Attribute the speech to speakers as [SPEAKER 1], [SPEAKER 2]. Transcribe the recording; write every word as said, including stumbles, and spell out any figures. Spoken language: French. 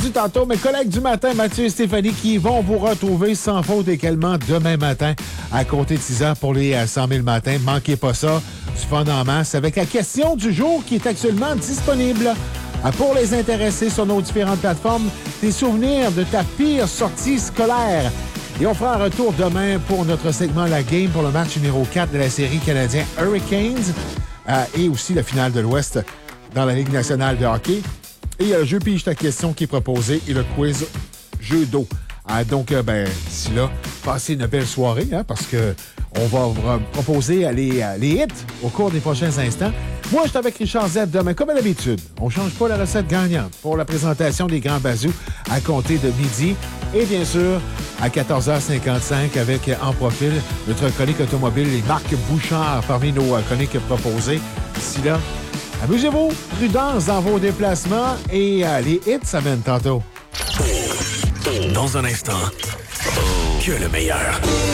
[SPEAKER 1] Du tantôt, mes collègues du matin, Mathieu et Stéphanie, qui vont vous retrouver sans faute également demain matin à compter de six heures pour les cent mille matins. Manquez pas ça, du fun en masse avec la question du jour qui est actuellement disponible. Pour les intéressés sur nos différentes plateformes, des souvenirs de ta pire sortie scolaire. Et on fera un retour demain pour notre segment La Game pour le match numéro quatre de la série canadien Hurricanes euh, et aussi la finale de l'Ouest dans la Ligue nationale de hockey. Et il y a le jeu Pige ta question qui est proposé et le quiz jeu d'eau. Ah, donc, euh, ben, d'ici là, passez une belle soirée hein, parce que on va vous proposer les, les hits au cours des prochains instants. Moi, je suis avec Richard Z demain, comme à l'habitude. On ne change pas la recette gagnante pour la présentation des Grands Bazous à compter de midi. Et bien sûr, à quatorze heures cinquante-cinq, avec en profil notre chronique automobile, les Marc Bouchard parmi nos chroniques proposées. D'ici là, amusez-vous, prudence dans vos déplacements et euh, les hits, ça mène tantôt.
[SPEAKER 2] Dans un instant, que le meilleur.